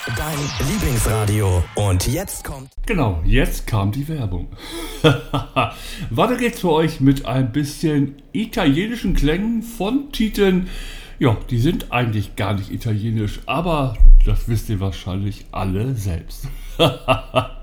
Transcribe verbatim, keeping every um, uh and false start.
Dein Lieblingsradio. Und jetzt kommt... Genau, jetzt kam die Werbung. Weiter geht's für euch mit ein bisschen italienischen Klängen von Titeln. Ja, die sind eigentlich gar nicht italienisch, aber das wisst ihr wahrscheinlich alle selbst.